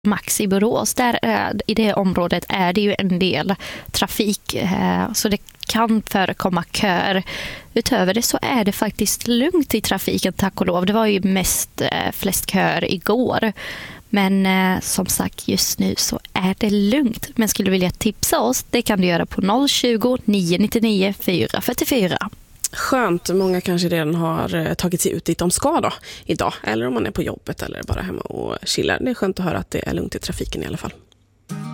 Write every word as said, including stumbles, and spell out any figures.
Max i Borås, där i det området är det ju en del trafik, så det kan förekomma kör. Utöver det så är det faktiskt lugnt i trafiken, tack och lov. Det var ju mest flest kör igår. Men eh, som sagt, just nu så är det lugnt. Men skulle du vilja tipsa oss, det kan du göra på noll tjugo, nio nittionio, fyra fyrtiofyra. Skönt, många kanske redan har tagit sig ut dit de ska då idag. Eller om man är på jobbet eller bara hemma och chillar. Det är skönt att höra att det är lugnt i trafiken i alla fall.